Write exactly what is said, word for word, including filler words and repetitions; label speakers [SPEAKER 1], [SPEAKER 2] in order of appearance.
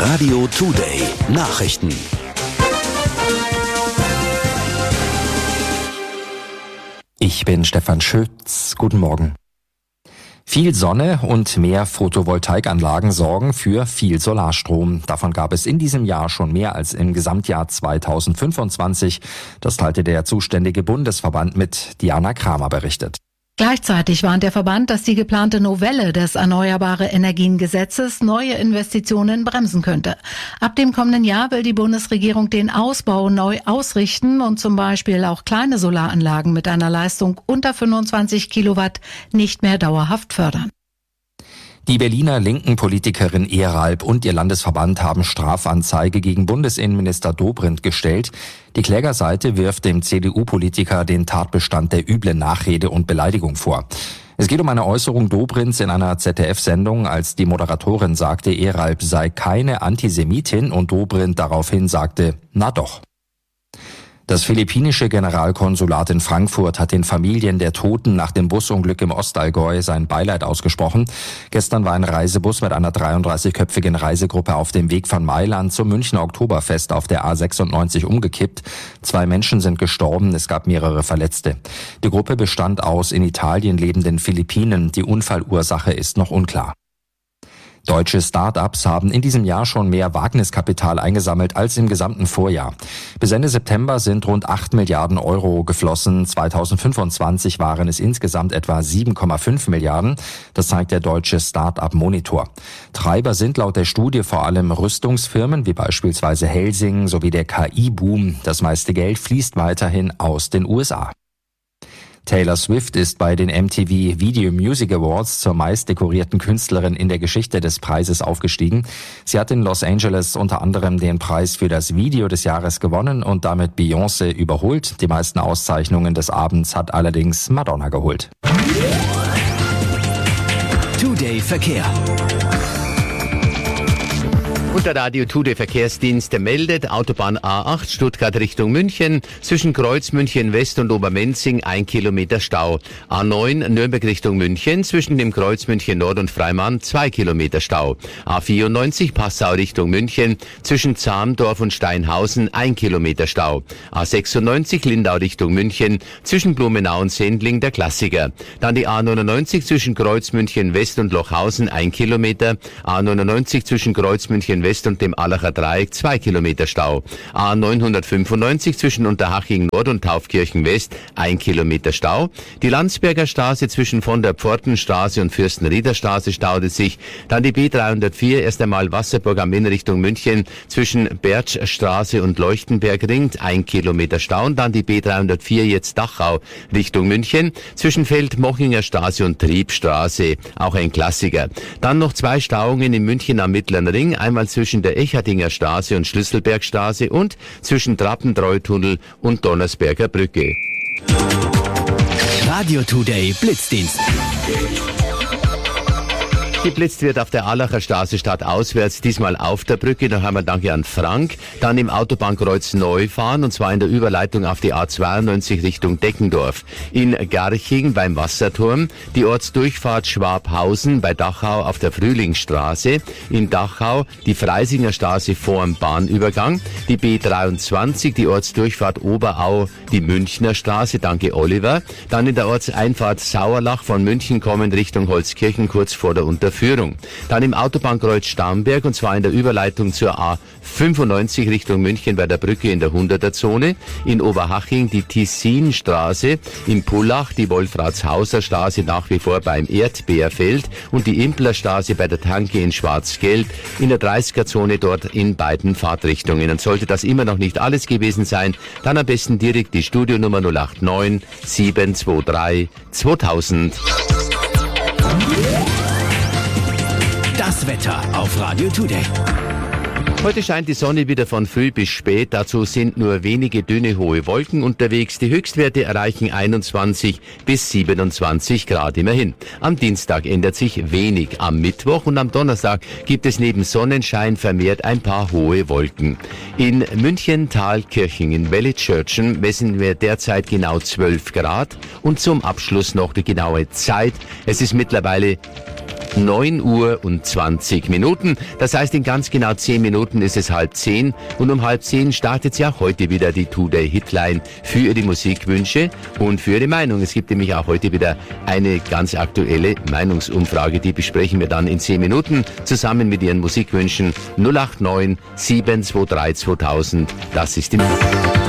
[SPEAKER 1] Radio Today Nachrichten.
[SPEAKER 2] Ich bin Stefan Schütz. Guten Morgen. Viel Sonne und mehr Photovoltaikanlagen sorgen für viel Solarstrom. Davon gab es in diesem Jahr schon mehr als im Gesamtjahr zweitausendfünfundzwanzig. Das teilte der zuständige Bundesverband mit. Diana Kramer berichtet.
[SPEAKER 3] Gleichzeitig warnt der Verband, dass die geplante Novelle des Erneuerbare Energien Gesetzes neue Investitionen bremsen könnte. Ab dem kommenden Jahr will die Bundesregierung den Ausbau neu ausrichten und zum Beispiel auch kleine Solaranlagen mit einer Leistung unter fünfundzwanzig Kilowatt nicht mehr dauerhaft fördern.
[SPEAKER 2] Die Berliner linken Politikerin Ehralp und ihr Landesverband haben Strafanzeige gegen Bundesinnenminister Dobrindt gestellt. Die Klägerseite wirft dem C D U-Politiker den Tatbestand der üblen Nachrede und Beleidigung vor. Es geht um eine Äußerung Dobrindts in einer Z D F-Sendung, als die Moderatorin sagte, Ehralp sei keine Antisemitin und Dobrindt daraufhin sagte, na doch. Das philippinische Generalkonsulat in Frankfurt hat den Familien der Toten nach dem Busunglück im Ostallgäu sein Beileid ausgesprochen. Gestern war ein Reisebus mit einer dreiunddreißigköpfigen Reisegruppe auf dem Weg von Mailand zum Münchner Oktoberfest auf der A sechsundneunzig umgekippt. Zwei Menschen sind gestorben, es gab mehrere Verletzte. Die Gruppe bestand aus in Italien lebenden Philippinen. Die Unfallursache ist noch unklar. Deutsche Start-ups haben in diesem Jahr schon mehr Wagniskapital eingesammelt als im gesamten Vorjahr. Bis Ende September sind rund acht Milliarden Euro geflossen. zweitausendfünfundzwanzig waren es insgesamt etwa sieben Komma fünf Milliarden. Das zeigt der deutsche Start-up-Monitor. Treiber sind laut der Studie vor allem Rüstungsfirmen wie beispielsweise Helsing sowie der K I-Boom. Das meiste Geld fließt weiterhin aus den U S A. Taylor Swift ist bei den M T V Video Music Awards zur meist dekorierten Künstlerin in der Geschichte des Preises aufgestiegen. Sie hat in Los Angeles unter anderem den Preis für das Video des Jahres gewonnen und damit Beyoncé überholt. Die meisten Auszeichnungen des Abends hat allerdings Madonna geholt.
[SPEAKER 1] Today Verkehr.
[SPEAKER 4] Und der Radio Today Verkehrsdienst meldet, Autobahn A acht Stuttgart Richtung München, zwischen Kreuz München West und Obermenzing ein Kilometer Stau. A neun Nürnberg Richtung München, zwischen dem Kreuz München Nord und Freimann zwei Kilometer Stau. A vierundneunzig Passau Richtung München, zwischen Zahndorf und Steinhausen ein Kilometer Stau. A sechsundneunzig Lindau Richtung München, zwischen Blumenau und Sendling der Klassiker. Dann die A neunundneunzig zwischen Kreuz München West und Lochhausen ein Kilometer. A neunundneunzig zwischen Kreuz München West und dem Allacher Dreieck zwei Kilometer Stau. A neunhundertfünfundneunzig zwischen Unterhaching Nord und Taufkirchen West ein Kilometer Stau. Die Landsberger Straße zwischen von der Pfortenstraße und Fürstenriederstraße staute sich. Dann die B dreihundertvier, erst einmal Wasserburg am Inn Richtung München, zwischen Bertschstraße und Leuchtenbergring ein Kilometer Stau. Und dann die B dreihundertvier, jetzt Dachau Richtung München, zwischen Feldmochinger Straße und Triebstraße, auch ein Klassiker. Dann noch zwei Stauungen in München am Mittleren Ring, einmal zwischen der Echertinger Straße und Schlüsselbergstraße und zwischen Trappentreutunnel und Donnersberger Brücke.
[SPEAKER 1] Radio Today Blitzdienst.
[SPEAKER 4] Geblitzt wird auf der Allacher Straße stadtauswärts, diesmal auf der Brücke. Noch einmal danke an Frank. Dann im Autobahnkreuz Neufahren, und zwar in der Überleitung auf die A zweiundneunzig Richtung Deckendorf. In Garching beim Wasserturm, die Ortsdurchfahrt Schwabhausen bei Dachau auf der Frühlingsstraße. In Dachau die Freisinger Straße vorm Bahnübergang. Die B dreiundzwanzig, die Ortsdurchfahrt Oberau, die Münchner Straße, danke Oliver. Dann in der Ortseinfahrt Sauerlach von München kommen Richtung Holzkirchen kurz vor der Unterführung. Dann im Autobahnkreuz Starnberg, und zwar in der Überleitung zur A fünfundneunzig Richtung München bei der Brücke in der hunderter Zone. In Oberhaching die Tissinstraße, in Pullach die Wolfratshauser Straße nach wie vor beim Erdbeerfeld und die Implerstraße bei der Tanke in Schwarz-Gelb in der dreißiger Zone dort in beiden Fahrtrichtungen. Und sollte das immer noch nicht alles gewesen sein, dann am besten direkt die Studionummer null acht neun sieben zwei drei zweitausend.
[SPEAKER 1] Das Wetter auf Radio Today.
[SPEAKER 4] Heute scheint die Sonne wieder von früh bis spät. Dazu sind nur wenige dünne, hohe Wolken unterwegs. Die Höchstwerte erreichen einundzwanzig bis siebenundzwanzig Grad immerhin. Am Dienstag ändert sich wenig. Am Mittwoch und am Donnerstag gibt es neben Sonnenschein vermehrt ein paar hohe Wolken. In München-Thalkirchen in Wellitzschörtchen messen wir derzeit genau zwölf Grad. Und zum Abschluss noch die genaue Zeit. Es ist mittlerweile neun Uhr und zwanzig Minuten. Das heißt, in ganz genau zehn Minuten ist es halb zehn und um halb zehn startet ja heute wieder die Today Hitline für die Musikwünsche und für die Meinung. Es gibt nämlich auch heute wieder eine ganz aktuelle Meinungsumfrage, die besprechen wir dann in zehn Minuten zusammen mit Ihren Musikwünschen. null acht neun sieben zwei drei zweitausend, das ist die